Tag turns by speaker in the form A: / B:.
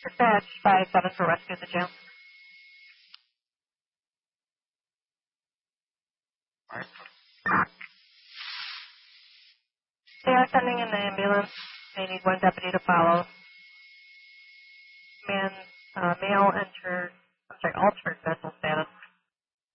A: Dispatch 5-7 for rescue the jail. They are sending in the ambulance. They need one deputy to follow. Male altered vessel status.